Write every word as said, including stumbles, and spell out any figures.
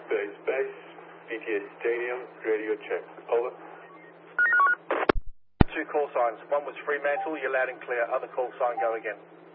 Base Base, B T S Stadium, radio check. Over. Two call signs. One was Fremantle, you're loud and clear. Other call sign, go again.